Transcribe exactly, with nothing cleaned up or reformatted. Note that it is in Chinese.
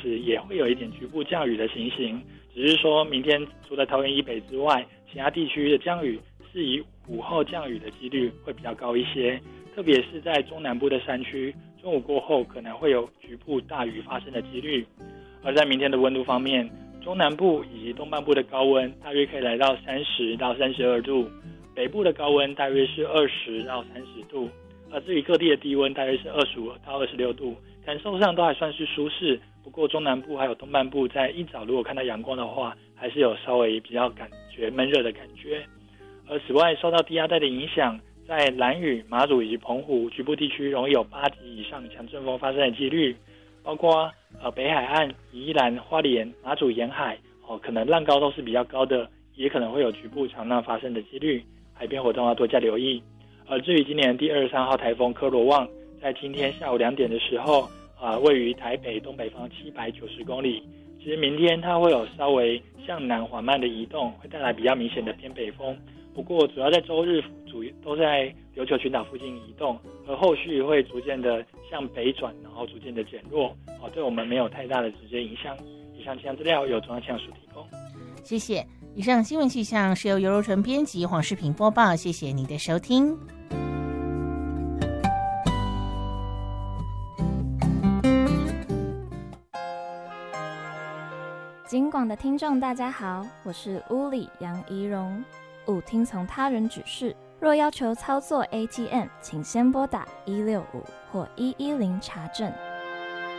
时也会有一点局部降雨的情形，只是说明天除了桃园以北之外，其他地区的降雨是以午后降雨的几率会比较高一些，特别是在中南部的山区，中午过后可能会有局部大雨发生的几率。而在明天的温度方面，中南部以及东半部的高温大约可以来到三十到三十二度，北部的高温大约是二十到三十度，而至于各地的低温大约是二十五到二十六度，感受上都还算是舒适。不过中南部还有东半部在一早如果看到阳光的话，还是有稍微比较感觉闷热的感觉。而此外，受到低压带的影响，在兰屿、马祖以及澎湖局部地区容易有八级以上强阵风发生的几率，包括呃北海岸、宜兰、花莲、马祖沿海哦，可能浪高都是比较高的，也可能会有局部长浪发生的几率，海边活动要多加留意。而至于今年第二十三号台风科罗旺，在今天下午两点的时候，啊、呃，位于台北东北方七百九十公里。其实明天它会有稍微向南缓慢的移动，会带来比较明显的偏北风。不过主要在周日主都在琉球群岛附近移动，而后续会逐渐的向北转，然后逐渐的减弱，哦，对我们没有太大的直接影响。以上气象资料由中央气象署提供。 谢谢。以上新闻气象是由游柔纯编辑，黄世平播报。谢谢你的收听。 警广的听众大家好，我是屋里杨怡蓉。勿听从他人指示，若要求操作 A T M， 请先拨打一六五或一一零查证。